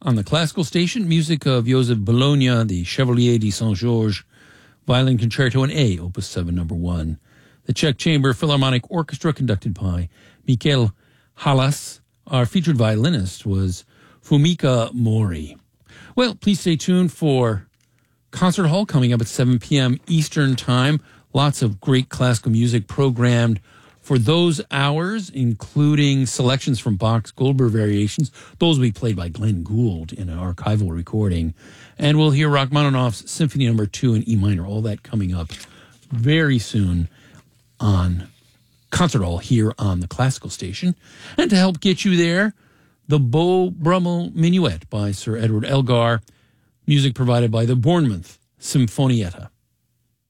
On the classical station, music of Joseph Bologna, the Chevalier de Saint-Georges, Violin Concerto in A, Opus 7, number 1. The Czech Chamber Philharmonic Orchestra, conducted by Michael Halas. Our featured violinist was Fumika Mori. Well, please stay tuned for Concert Hall coming up at 7 p.m. Eastern Time. Lots of great classical music programmed for those hours, including selections from Bach's Goldberg Variations. Those will be played by Glenn Gould in an archival recording. And we'll hear Rachmaninoff's Symphony No. 2 in E minor. All that coming up very soon on Concert Hall here on the classical station. And to help get you there, the Beau Brummel Minuet by Sir Edward Elgar, music provided by the Bournemouth Sinfonietta.